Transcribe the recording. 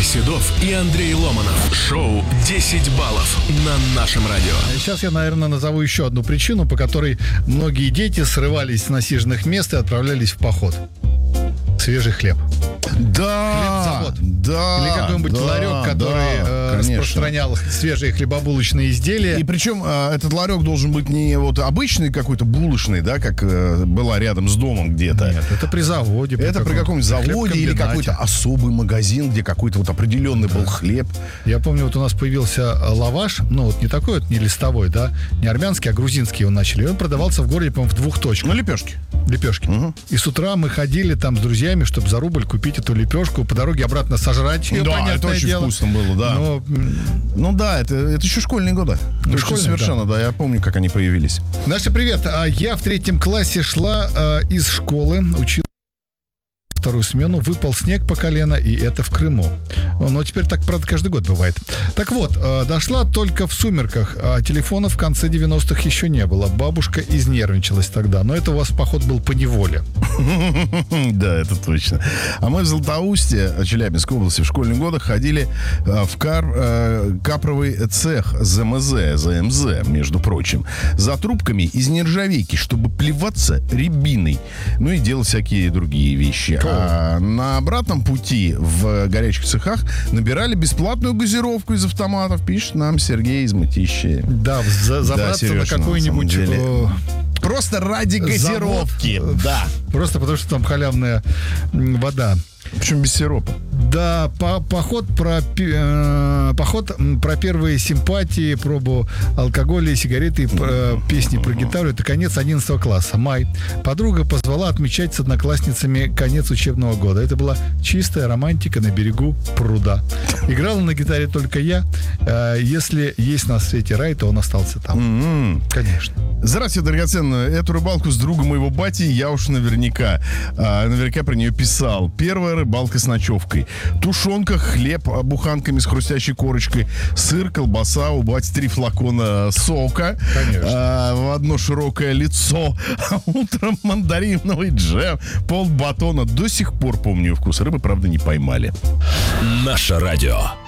Седов и Андрей Ломанов. Шоу «10 баллов» на нашем радио. Сейчас я, наверное, назову еще одну причину, по которой многие дети срывались с насиженных мест и отправлялись в поход. Свежий хлеб. Да, Хлебзавод. да. Или какой-нибудь ларек, который распространял свежие хлебобулочные изделия. И причем этот ларек должен быть не вот обычный какой-то булочный, да, как была рядом с домом где-то. Нет, это при заводе. Это при каком-нибудь заводе или какой-то особый магазин, где какой-то вот определенный был хлеб. Я помню, вот у нас появился лаваш, ну вот не такой вот, не листовой, да, не армянский, а грузинский его начали. И он продавался в городе, по-моему, в 2 точках. Ну, лепешки. Лепешки. Угу. И с утра мы ходили там с друзьями, чтобы за рубль купить эту лепешку, по дороге обратно сожрать ее, Да, понятное это очень дело. вкусно было, да. Но, ну да, это еще школьные годы. Точно, школьные, совершенно, да, я помню, как они появились. Наша привет. Я в 3 классе шла из школы, училась вторую смену, выпал снег по колено, и это в Крыму. Но теперь так, правда, каждый год бывает. Так вот, дошла только в сумерках, а телефона в конце 90-х еще не было. Бабушка изнервничалась тогда, но это у вас поход был по неволе. Да, это точно. А мы в Златоусте, Челябинской области, в школьных годах ходили в капровый цех ЗМЗ, между прочим, за трубками из нержавейки, чтобы плеваться рябиной, ну и делать всякие другие вещи. А на обратном пути в горячих цехах набирали бесплатную газировку из автоматов, пишет нам Сергей из Мытищи. Да, забраться Сереж, на какой-нибудь... Просто ради газировки. Да. Просто потому, что там халявная вода. Причем без сиропа. Да, поход про первые симпатии, пробу алкоголя и сигареты, песни про гитару. Это конец 11 класса, май. Подруга позвала отмечать с одноклассницами конец учебного года. Это была чистая романтика на берегу пруда. Играла на гитаре только я. Если есть на свете рай, то он остался там. Конечно. Здравствуйте, драгоценная. Эту рыбалку с другом моего бати я уж наверняка про нее писал. Первая рыбалка с ночевкой. Тушенка, хлеб буханками с хрустящей корочкой, сыр, колбаса, у бати 3 флакона сока. Конечно. В одно широкое лицо. А утром мандариновый джем, полбатона. До сих пор помню вкус рыбы, правда, не поймали. Наше радио.